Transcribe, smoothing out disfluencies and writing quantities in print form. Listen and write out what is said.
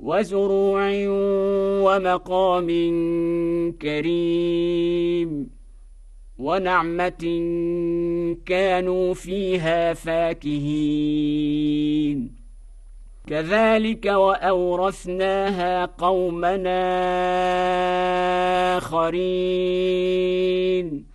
وزروع ومقام كريم ونعمة كانوا فيها فاكهين كذلك وأورثناها قومنا آخرين